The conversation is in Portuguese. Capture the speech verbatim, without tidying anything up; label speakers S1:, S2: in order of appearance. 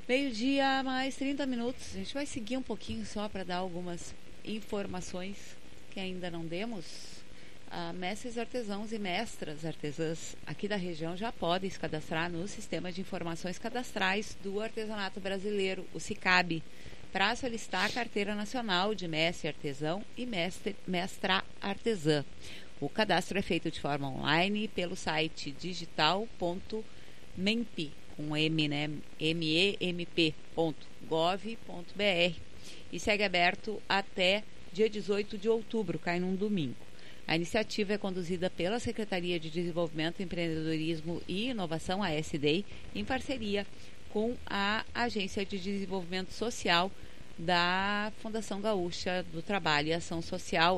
S1: Meio-dia, mais trinta minutos. A gente vai seguir um pouquinho só para dar algumas informações que ainda não demos. Ah, mestres artesãos e mestras artesãs aqui da região já podem se cadastrar no Sistema de Informações Cadastrais do Artesanato Brasileiro, o SICAB, para solicitar a Carteira Nacional de Mestre Artesão e mestre, Mestra Artesã. O cadastro é feito de forma online pelo site digital ponto memp, com M, né? M E M P ponto gov ponto B R, e segue aberto até dia dezoito de outubro, cai num domingo. A iniciativa é conduzida pela Secretaria de Desenvolvimento, Empreendedorismo e Inovação, a S D I, em parceria com a Agência de Desenvolvimento Social da Fundação Gaúcha do Trabalho e Ação Social,